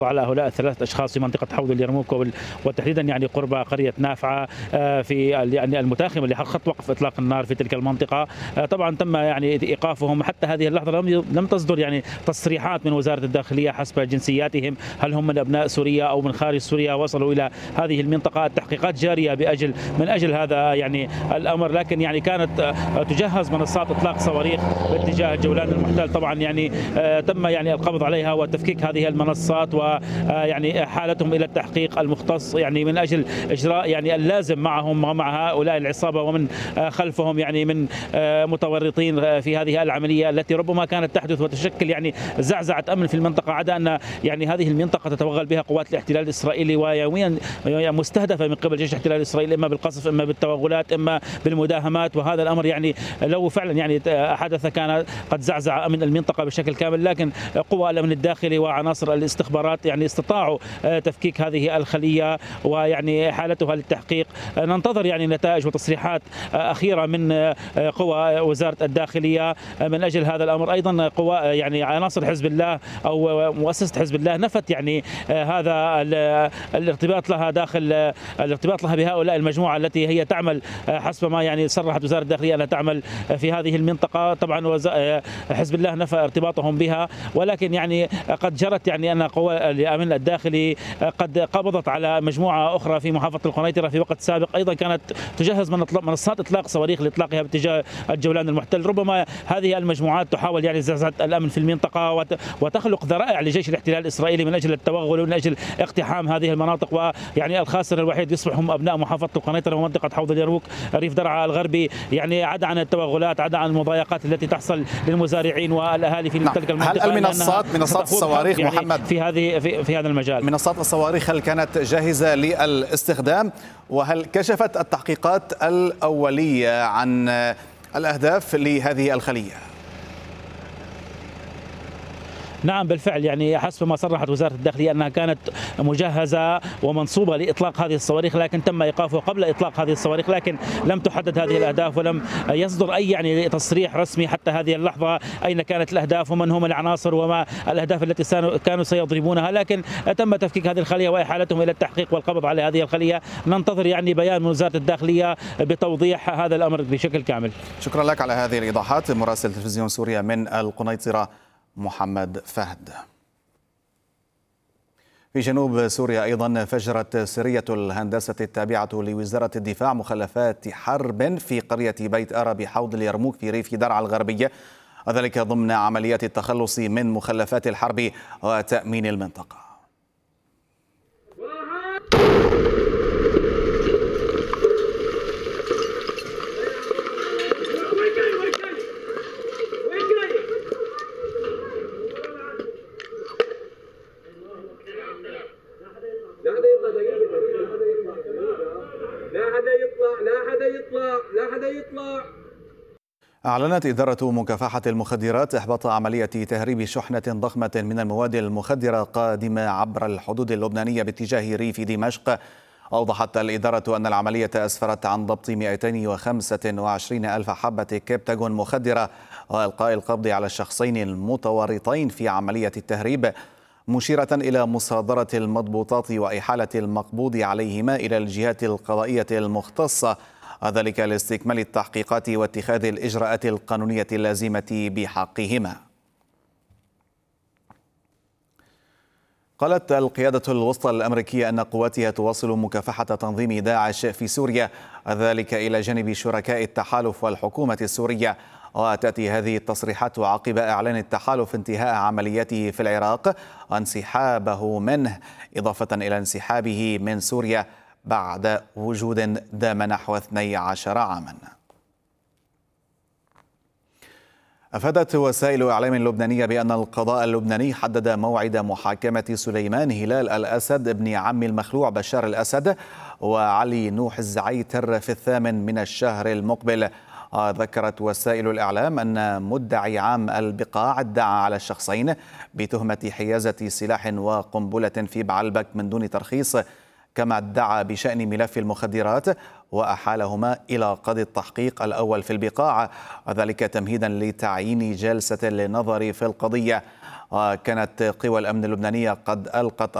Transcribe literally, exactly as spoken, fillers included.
على هؤلاء الثلاثة أشخاص في منطقة حوض اليرموك وتحديدا يعني قرب قرية نافعة في يعني المتاخمة لخط وقف إطلاق النار في تلك المنطقة. طبعا تم يعني إيقافهم حتى هذه اللحظة، لم لم تصدر يعني تصريحات من وزارة الداخلية حسب جنسياتهم، هل هم من أبناء سوريا أو من خارج سوريا وصلوا إلى هذه المنطقة. التحقيقات جارية بأجل من أجل هذا يعني الأمر، لكن يعني كانت تجهز منصات إطلاق صواريخ باتجاه الجولان المحتل. طبعا يعني تم يعني القبض عليها وتفكيك هذه المنصات و يعني حالتهم الى التحقيق المختص يعني من اجل اجراء يعني اللازم معهم ومع هؤلاء العصابه ومن خلفهم يعني من متورطين في هذه العمليه التي ربما كانت تحدث وتشكل يعني زعزعه امن في المنطقه، عدا ان يعني هذه المنطقه تتوغل بها قوات الاحتلال الاسرائيلي ويوميا مستهدفه من قبل جيش الاحتلال الاسرائيلي، اما بالقصف اما بالتوغلات اما بالمداهمات. وهذا الامر يعني لو فعلا يعني حدث كان قد زعزع امن المنطقه بشكل كامل، لكن قوى الامن الداخلي وعناصر الاستخبارات يعني استطاعوا تفكيك هذه الخلية ويعني حالتها للتحقيق. ننتظر يعني نتائج وتصريحات أخيرة من قوى وزارة الداخلية من أجل هذا الأمر. أيضا قوى يعني عناصر حزب الله أو مؤسسة حزب الله نفت يعني هذا الارتباط لها داخل الارتباط لها بهؤلاء المجموعة التي هي تعمل حسب ما يعني صرحت وزارة الداخلية أنها تعمل في هذه المنطقة. طبعا حزب الله نفى ارتباطهم بها، ولكن يعني قد جرت يعني أن قوى الأمن الداخلي قد قبضت على مجموعة أخرى في محافظة القنيطرة في وقت سابق، أيضا كانت تجهز منصات إطلاق صواريخ لإطلاقها باتجاه الجولان المحتل. ربما هذه المجموعات تحاول يعني زعزعة الأمن في المنطقة وتخلق ذرائع لجيش الاحتلال الإسرائيلي من أجل التوغل ومن أجل اقتحام هذه المناطق، ويعني الخاسر الوحيد يصبح هم أبناء محافظة القنيطرة ومنطقة حوض اليرموك ريف درعا الغربي. يعني عدا عن التوغلات، عدا عن المضايقات التي تحصل للمزارعين والأهالي في نعم. تلك المنطقة. هل المنصات منصات الصواريخ يعني محمد في هذه في, في هذا المجال منصات الصواريخ هل كانت جاهزة للاستخدام؟ وهل كشفت التحقيقات الأولية عن الأهداف لهذه الخلية؟ نعم بالفعل، يعني حسب ما صرحت وزارة الداخلية أنها كانت مجهزة ومنصوبة لإطلاق هذه الصواريخ، لكن تم إيقافها قبل إطلاق هذه الصواريخ، لكن لم تحدد هذه الأهداف ولم يصدر أي يعني تصريح رسمي حتى هذه اللحظة أين كانت الأهداف ومن هم العناصر وما الأهداف التي كانوا سيضربونها. لكن تم تفكيك هذه الخلية وإحالتهم إلى التحقيق والقبض على هذه الخلية. ننتظر يعني بيان من وزارة الداخلية بتوضيح هذا الأمر بشكل كامل. شكرا لك على هذه الإيضاحات. مراسل تلفزيون سوريا من القنيطرة محمد فهد. في جنوب سوريا أيضا فجرت سرية الهندسة التابعة لوزارة الدفاع مخلفات حرب في قرية بيت آرا بحوض اليرموك في ريف درعا الغربية، وذلك ضمن عمليات التخلص من مخلفات الحرب وتأمين المنطقة. أعلنت إدارة مكافحة المخدرات إحباط عملية تهريب شحنة ضخمة من المواد المخدرة قادمة عبر الحدود اللبنانية باتجاه ريف دمشق. أوضحت الإدارة أن العملية أسفرت عن ضبط مئتين وخمسة وعشرين ألف حبة كبتاغون مخدرة وإلقاء القبض على الشخصين المتورطين في عملية التهريب، مشيرة إلى مصادرة المضبوطات وإحالة المقبوض عليهما إلى الجهات القضائية المختصة، وذلك لاستكمال التحقيقات واتخاذ الإجراءات القانونية اللازمة بحقهما. قالت القيادة الوسطى الأمريكية أن قواتها تواصل مكافحة تنظيم داعش في سوريا، ذلك إلى جانب شركاء التحالف والحكومة السورية. وتأتي هذه التصريحات عقب إعلان التحالف انتهاء عملياته في العراق وانسحابه منه، إضافة إلى انسحابه من سوريا بعد وجود دام نحو اثني عشر عاما. أفادت وسائل إعلام لبنانية بأن القضاء اللبناني حدد موعد محاكمة سليمان هلال الأسد ابن عم المخلوع بشار الأسد وعلي نوح الزعيتر في الثامن من الشهر المقبل. ذكرت وسائل الإعلام أن مدعي عام البقاع ادعى على الشخصين بتهمة حيازة سلاح وقنبلة في بعلبك من دون ترخيص، كما ادعى بشأن ملف المخدرات وأحالهما إلى قاضي التحقيق الأول في البقاع، وذلك تمهيدا لتعيين جلسة للنظر في القضية. وكانت قوى الأمن اللبنانية قد ألقت